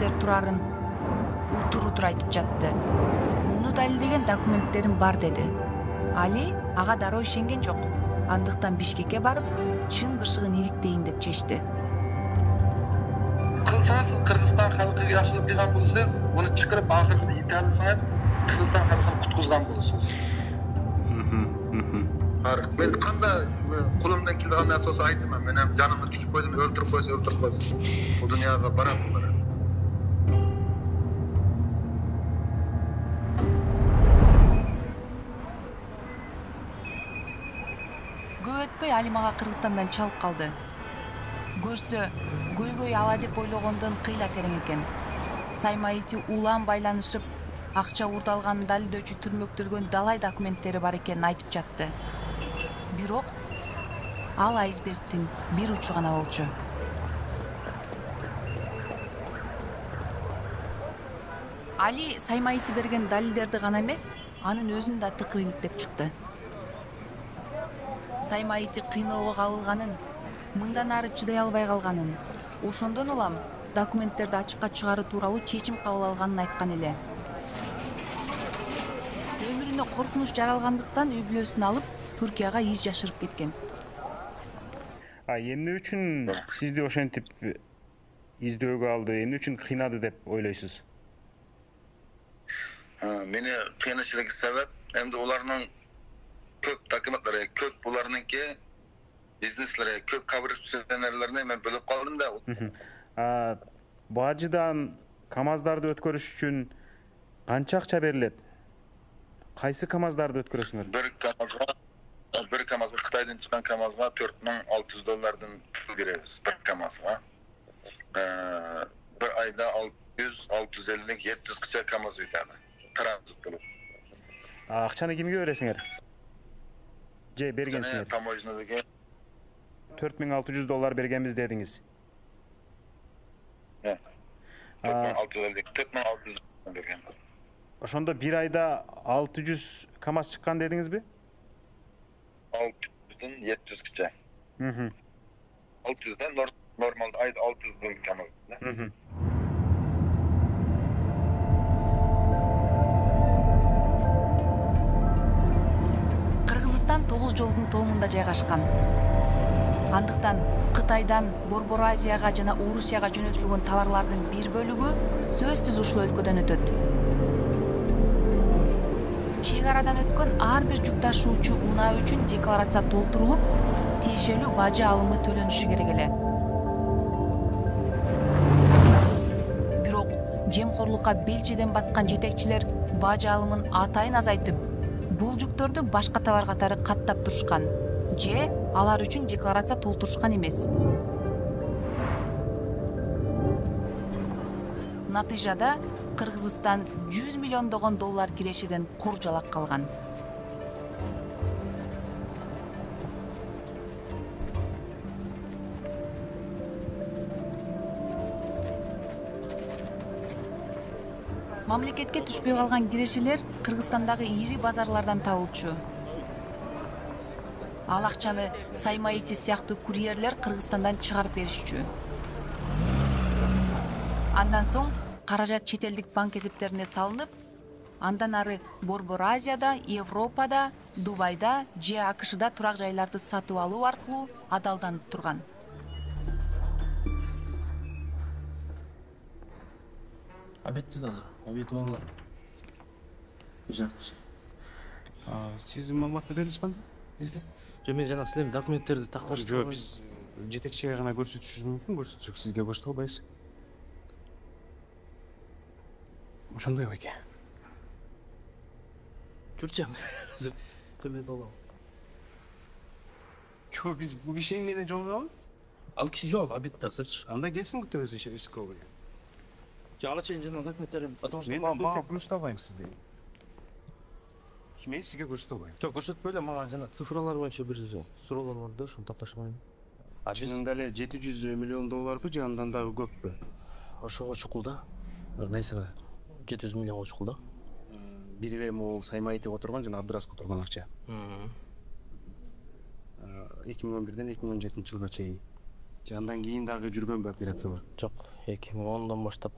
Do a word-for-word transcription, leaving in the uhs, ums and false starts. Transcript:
кесиптер турарын утур утур айтып жатты. Муну далилдеген документтерим бар деди. Али ага дароо ишенген жок. Андыктан Бишкекке барып, чын бышыгын иликтейин деп чечти. Кылсаңыз Кыргызстан халкыга жакшылык кылган болсоңуз, муну чыгарып акыркы италисаңыз, Кыргызстан халкын куткузган болосуз. Мен кандай колумдан келген нерсе болсо айтам, мен ham жанымды тикип койдум, өлтүрүп койсо өлтүрүп койсун. Бул дүйнөгө барам булар. Көп өтпөй Али мага Кыргызстандан чалып калды. Көрсө, көйгөй ала деп ойлогондон кыйла терең экен. Саймаити улам байланышып, акча урдалганын далилдөөчү түрмөктөлгөн далай документтери бар экенин айтып жатты. Бирок ал айсбергдин бир учу гана болчу. Али Саймаити берген далилдерди гана эмес, анын өзүн да тыкыр иликтеп чыкты. Саймаити кыйноого кабылганын, мындан ары чыдай албай калганын, ошондон улам документтерди ачыкка чыгаруу тууралуу чечим кабыл алганын айткан эле. Өмүрүнө коркунуч жаралгандыктан үй бүлөсүн алып, Түркияга из жашырып кеткен. А эмне үчүн сизди ошентип издөөгө алды, эмне үчүн кыйнады деп ойлойсуз? Мени кыйнашылык себеп, эмди уларнын көп документтери, көп буларныңки бизнеслери, көп коррупционерлерин мен бөлүп калдым да. А бажыдан КАМАЗдарды өткөрүш үчүн канча акча берилет? Кайсы КАМАЗдарды өткөрөсүңөр? Бир КАМАЗга, бир КАМАЗга Кытайдан чыккан КАМАЗга төрт миң алты жүз доллардан пул беребиз бир КАМАЗга. Bir ayda alты жүз, алты жүз элүү, жети жүз кыча КАМАЗ өтөдү. Транзит болуп. Акчаны кимге бересиңер? Же бергенсиңер? Таможнядагы төрт миң алты жүз доллар бергенбиз дедиңиз. төрт миң алты жүз элүү, төрт миң алты жүз берген. Ошондо бир айда алты жүз КАМАЗ чыккан дедиңизби? алты жүздөн жети жүз кыча. Мхм. алты жүздөн нормалда айда алты жүз доллар КАМАЗ. Мхм. Кыргызстан тогуз жолдун тоомунда жайгашкан. Андыктан Кытайдан Борбор Азияга жана Орусияга жөнөтүлгөн товарлардын бир бөлүгү сөзсүз ушул өлкөдөн өтөт. Чек арадан өткөн ар бир жүк ташуучу унаа үчүн декларация толтурулуп, тиешелүү бажы алымы төлөнүшү керек эле. Бирок жемкорлукка белчеден баткан жетекчилер бажы алымын атайын азайтып, бул жүктөрдү башка товар катары каттап турушкан же алар үчүн декларация толтурушкан эмес. Натыйжада Кыргызстан жүз миллиондогон доллар кирешеден кур жалак калган. Мамлекетке түшпөй калган кирешелер Кыргызстандагы ири базарлардан табылчу. Ал акчаны Саймаити сыяктуу курьерлер Кыргызстандан чыгарып беришчү. Андан соң каражат чет элдик банк эсептерине салынып, андан ары Борбор Азияда, Европада, Дубайда же АКШда турак жайларды сатып алуу аркылуу адалданып турган. Обедти да, обед болду. Жакшы. А сиз маалымат бердиңизби? Бизге? Жо мен жана силердин документтерди такташ. Жок, биз жетекчиге гана көрсөтүшүбүз мүмкүн, көрсөтсөк сизге көрсөтө албайбыз. Ошондой беке. Жүрчү. Көмөк болом. Жо, биз бул киши менен жолугабы? Ал киши жок, обед таксырчы. Анда келсин күтөбүз ишке. Жала чейин жана документтерим аташ. Мен мага көрсөтө албайм сизди. Мен сизге көрсөтө албайм. Жок, көрсөтпөй эле, мага жана цифралар боюнча бир суроолор бар да, ошону такташмайм. Чынында эле жети жүз миллион долларбы же андан дагы көппү? Ошого чукул да. Нейсе, жети жүз миллионго чукул да. Бири эле могул Саймаити отурган жана Абдырасов отурган акча. эки миң он бирден эки миң он жетинчи жылга чейин. Же андан кийин дагы жүргөнбү операциялар? Жок, эки миң ондон баштап